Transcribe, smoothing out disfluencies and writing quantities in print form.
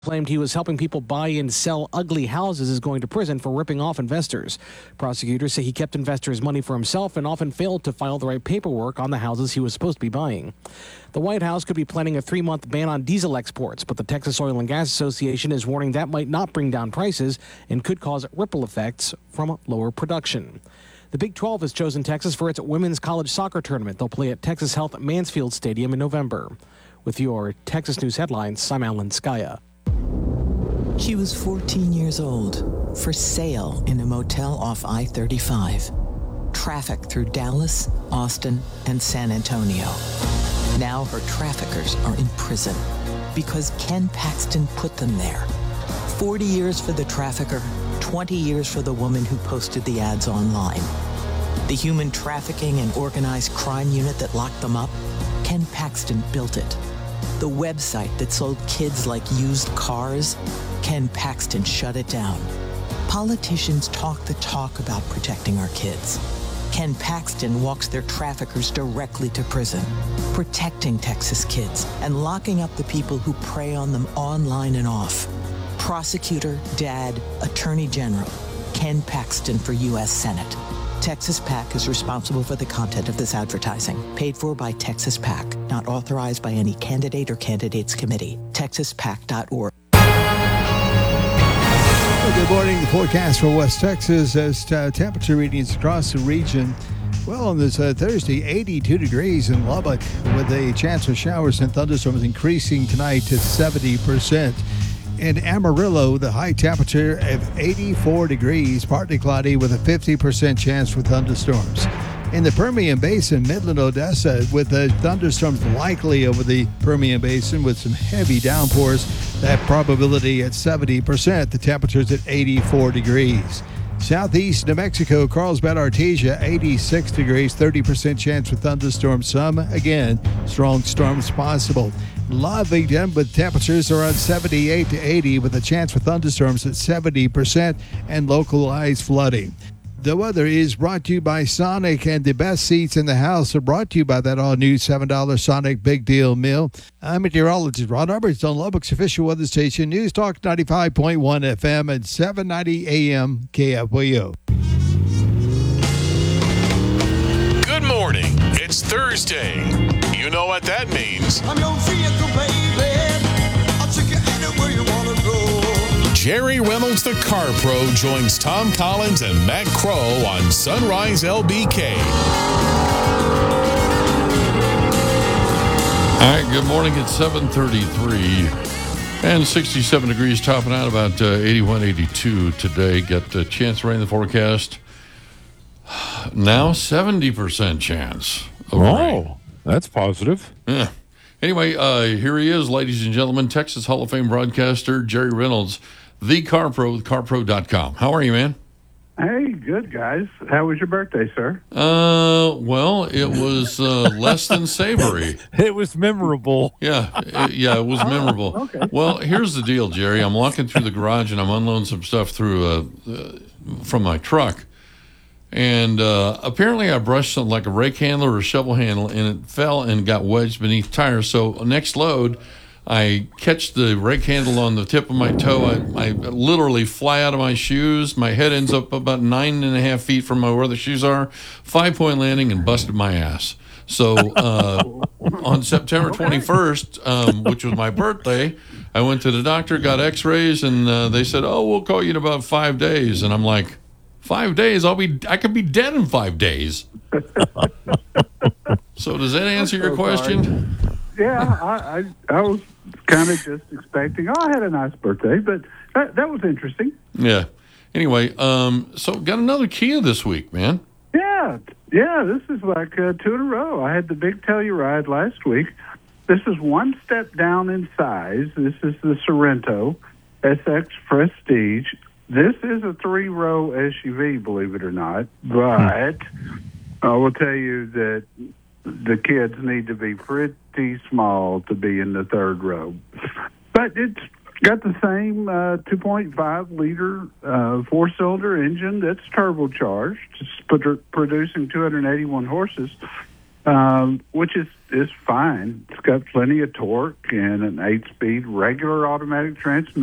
claimed he was helping people buy and sell ugly houses is going to prison for ripping off investors. Prosecutors say he kept investors' money for himself and often failed to file the right paperwork on the houses he was supposed to be buying. The White House could be planning a 3-month ban on diesel exports, but the Texas Oil and Gas Association is warning that might not bring down prices and could cause ripple effects from lower production. The Big 12 has chosen Texas for its women's college soccer tournament. They'll play at Texas Health Mansfield Stadium in November. With your Texas News headlines, I'm Alan Skaya. She was 14 years old, for sale in a motel off I-35. Traffic through Dallas, Austin, and San Antonio. Now her traffickers are in prison because Ken Paxton put them there. 40 years for the trafficker, 20 years for the woman who posted the ads online. The human trafficking and organized crime unit that locked them up, Ken Paxton built it. The website that sold kids like used cars, Ken Paxton shut it down. Politicians talk the talk about protecting our kids. Ken Paxton walks their traffickers directly to prison, protecting Texas kids and locking up the people who prey on them online and off. Prosecutor, Dad, Attorney General, Ken Paxton for U.S. Senate. Texas PAC is responsible for the content of this advertising. Paid for by Texas PAC. Not authorized by any candidate or candidates committee. TexasPAC.org. Well, good morning. The forecast for West Texas as temperature readings across the region. Well, on this Thursday, 82 degrees in Lubbock with a chance of showers and thunderstorms increasing tonight to 70%. In Amarillo, the high temperature of 84 degrees, partly cloudy with a 50% chance for thunderstorms. In the Permian Basin, Midland, Odessa, with the thunderstorms likely over the Permian Basin with some heavy downpours, that probability at 70%. The temperature's at 84 degrees. Southeast New Mexico, Carlsbad, Artesia, 86 degrees, 30% chance for thunderstorms. Some, again, strong storms possible. Lovington, with temperatures around 78 to 80 with a chance for thunderstorms at 70% and localized flooding. The weather is brought to you by Sonic, and the best seats in the house are brought to you by that all-new $7 Sonic Big Deal Meal. I'm meteorologist Ron Roberts on Lubbock's official weather station, News Talk 95.1 FM and 790 AM KFWO. Good morning. It's Thursday. You know what that means. I'm your vehicle, baby. I'll take you anywhere you want to go. Jerry Reynolds, the Car Pro, joins Tom Collins and Matt Crow on Sunrise LBK. All right, good morning. It's 7:33 and 67 degrees, topping out about 81, 82 today. Got a chance of rain in the forecast. Now 70% chance of rain. That's positive. Yeah. Anyway, here he is, ladies and gentlemen, Texas Hall of Fame broadcaster Jerry Reynolds, the Car Pro with CarPro.com. How are you, man? Hey, good, guys. How was your birthday, sir? Well, it was less than savory. It was memorable. Yeah, it was memorable. Okay. Well, here's the deal, Jerry. I'm walking through the garage and I'm unloading some stuff through from my truck. And apparently I brushed something like a rake handle or a shovel handle, and it fell and got wedged beneath the tire. So next load, I catch the rake handle on the tip of my toe. I literally fly out of my shoes. My head ends up about 9.5 feet from where the shoes are. 5-point landing and busted my ass. So on September 21st, which was my birthday, I went to the doctor, got x-rays, and they said, oh, we'll call you in about 5 days. And I'm like, 5 days? I could be dead in 5 days. So does that answer your question? Yeah, I was kind of just expecting, I had a nice birthday, but that was interesting. Yeah. Anyway, so got another Kia this week, man. Yeah, this is like 2 in a row. I had the big Telluride last week. This is one step down in size. This is the Sorento SX Prestige. This is a 3-row SUV, believe it or not, but I will tell you that the kids need to be pretty small to be in the 3rd row. But it's got the same 2.5-liter 4-cylinder engine that's turbocharged. It's producing 281 horses. which is fine. It's got plenty of torque and an 8-speed regular automatic transmission.